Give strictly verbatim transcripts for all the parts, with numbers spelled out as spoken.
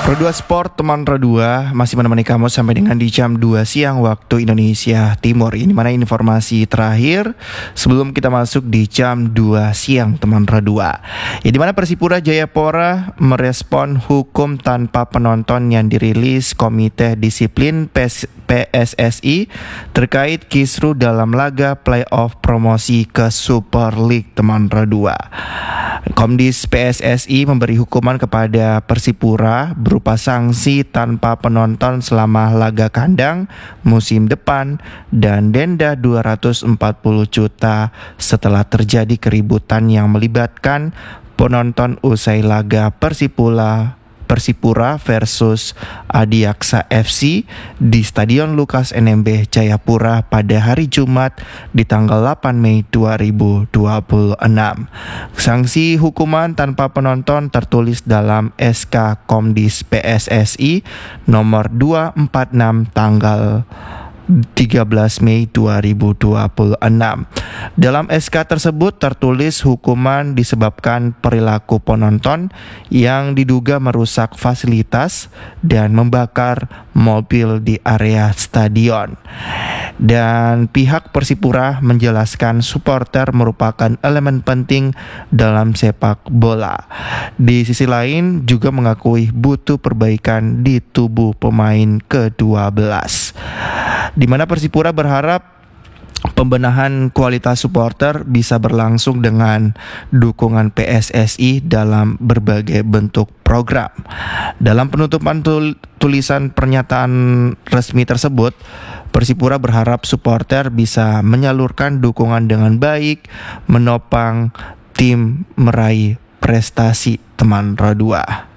Rodua Sport teman Rodua masih menemani kamu sampai dengan di jam dua siang waktu Indonesia Timur. Ini mana informasi terakhir sebelum kita masuk di jam dua siang teman Rodua. Ya, di mana Persipura Jayapura merespon hukum tanpa penonton yang dirilis Komite Disiplin P S S I terkait kisru dalam laga playoff promosi ke Super League teman Rodua. Komdis P S S I memberi hukuman kepada Persipura berupa sanksi tanpa penonton selama laga kandang musim depan dan denda dua ratus empat puluh juta setelah terjadi keributan yang melibatkan penonton usai laga Persipura Persipura versus Adiaksa F C di Stadion Lukas N M B Jayapura pada hari Jumat di tanggal delapan Mei dua ribu dua puluh enam. Sanksi hukuman tanpa penonton tertulis dalam S K Komdis P S S I nomor dua ratus empat puluh enam tanggal tiga belas Mei dua ribu dua puluh enam. Dalam S K tersebut tertulis hukuman disebabkan perilaku penonton yang diduga merusak fasilitas dan membakar mobil di area stadion. Dan pihak Persipura menjelaskan supporter merupakan elemen penting dalam sepak bola. Di sisi lain juga mengakui butuh perbaikan di tubuh pemain ke dua belas. Di mana Persipura berharap pembenahan kualitas supporter bisa berlangsung dengan dukungan P S S I dalam berbagai bentuk program. Dalam penutupan tul- tulisan pernyataan resmi tersebut, Persipura berharap supporter bisa menyalurkan dukungan dengan baik, menopang tim meraih prestasi teman Rodua.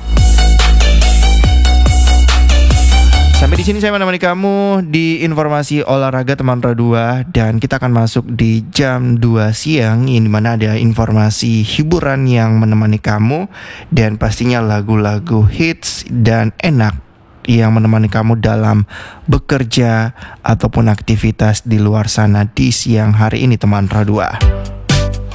Sampai di sini saya menemani kamu di informasi olahraga teman Rodua, dan kita akan masuk di jam dua siang ini mana ada informasi hiburan yang menemani kamu dan pastinya lagu-lagu hits dan enak yang menemani kamu dalam bekerja ataupun aktivitas di luar sana di siang hari ini teman Rodua.